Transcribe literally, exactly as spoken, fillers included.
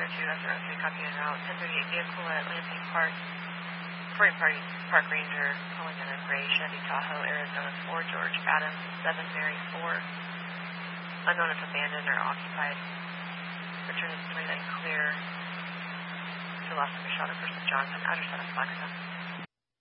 zero two, S R O three, copy en route. ten thirty-eight vehicle at Lansing Park. Reporting party, Park Ranger, calling in a gray Chevy Tahoe, Arizona four, George Adams, seven, Mary four. Unknown if abandoned or occupied. Return is three nine clear. To lost in a shot of person Johnson, outer side of Flagstaff.